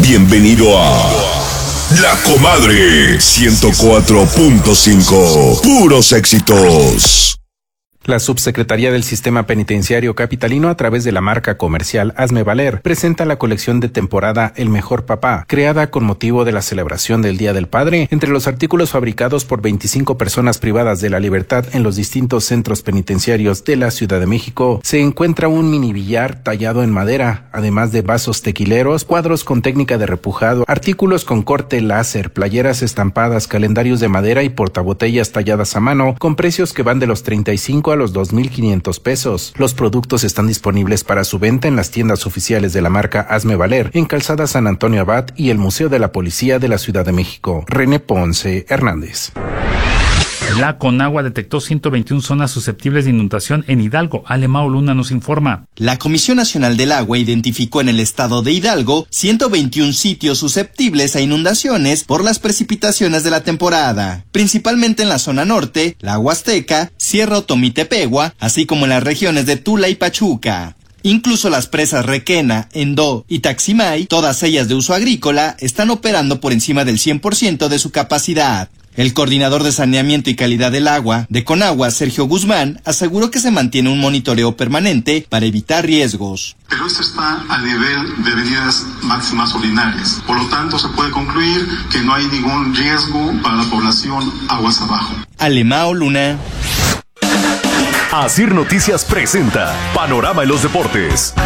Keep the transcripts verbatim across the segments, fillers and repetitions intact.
Bienvenido a La Comadre ciento cuatro punto cinco. Puros éxitos. La Subsecretaría del Sistema Penitenciario Capitalino, a través de la marca comercial Hazme Valer, presenta la colección de temporada El Mejor Papá, creada con motivo de la celebración del Día del Padre. Entre los artículos fabricados por veinticinco personas privadas de la libertad en los distintos centros penitenciarios de la Ciudad de México, se encuentra un mini billar tallado en madera, además de vasos tequileros, cuadros con técnica de repujado, artículos con corte láser, playeras estampadas, calendarios de madera y portabotellas talladas a mano, con precios que van de los treinta y cinco a los dos mil quinientos pesos. Los productos están disponibles para su venta en las tiendas oficiales de la marca Hazme Valer, en Calzada San Antonio Abad y el Museo de la Policía de la Ciudad de México. René Ponce Hernández. La Conagua detectó ciento veintiuna zonas susceptibles de inundación en Hidalgo. Alemao Luna nos informa. La Comisión Nacional del Agua identificó en el estado de Hidalgo ciento veintiún sitios susceptibles a inundaciones por las precipitaciones de la temporada, principalmente en la zona norte, la Huasteca, Sierra Otomí-Tepehua, así como en las regiones de Tula y Pachuca. Incluso las presas Requena, Endó y Taximay, todas ellas de uso agrícola, están operando por encima del cien por ciento de su capacidad. El coordinador de saneamiento y calidad del agua de Conagua, Sergio Guzmán, aseguró que se mantiene un monitoreo permanente para evitar riesgos. Pero esto está a nivel de medidas máximas ordinarias. Por lo tanto, se puede concluir que no hay ningún riesgo para la población aguas abajo. Alemao Luna. Asir Noticias presenta Panorama en los Deportes.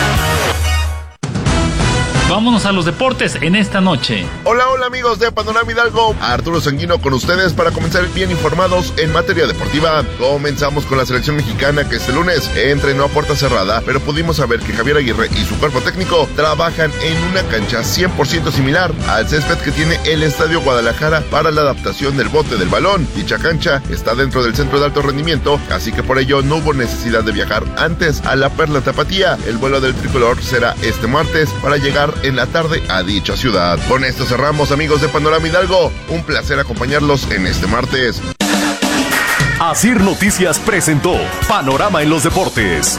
Vámonos a los deportes en esta noche. Hola, hola amigos de Panorama Hidalgo. Arturo Sanguino con ustedes para comenzar bien informados en materia deportiva. Comenzamos con la selección mexicana que este lunes entrenó a puerta cerrada, pero pudimos saber que Javier Aguirre y su cuerpo técnico trabajan en una cancha cien por ciento similar al césped que tiene el Estadio Guadalajara para la adaptación del bote del balón. Dicha cancha está dentro del centro de alto rendimiento, así que por ello no hubo necesidad de viajar antes a la Perla Tapatía. El vuelo del tricolor será este martes para llegar en la tarde a dicha ciudad. Con esto cerramos, amigos de Panorama Hidalgo. Un placer acompañarlos en este martes. Asir Noticias presentó Panorama en los Deportes.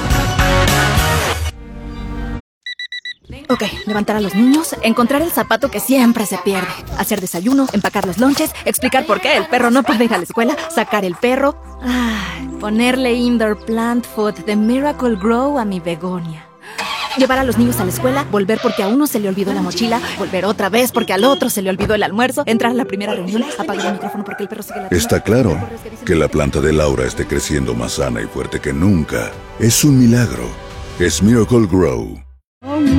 Ok, levantar a los niños, encontrar el zapato que siempre se pierde, hacer desayuno, empacar los lonches, explicar por qué el perro no puede ir a la escuela, sacar el perro, ay, ponerle indoor plant food de Miracle Grow a mi begonia. Llevar a los niños a la escuela, volver porque a uno se le olvidó la mochila, volver otra vez porque al otro se le olvidó el almuerzo, entrar a la primera reunión, apagar el micrófono porque el perro sigue la... Está claro que la planta de Laura esté creciendo más sana y fuerte que nunca. Es un milagro. Es Miracle Grow.